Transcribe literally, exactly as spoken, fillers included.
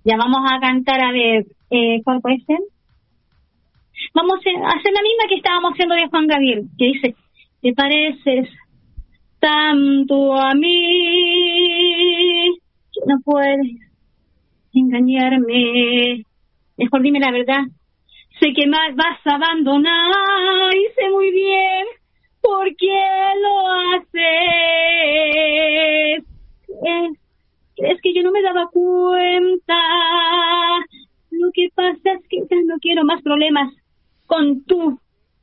Ya vamos a cantar, a ver, eh, ¿cuál puede ser? Vamos a hacer la misma que estábamos haciendo de Juan Gabriel, que dice, te pareces tanto a mí, que no puedes engañarme. Mejor dime la verdad. Sé que me vas a abandonar y sé muy bien por qué lo haces. ¿Crees, crees que yo no me daba cuenta? Lo que pasa es que ya no quiero más problemas con tu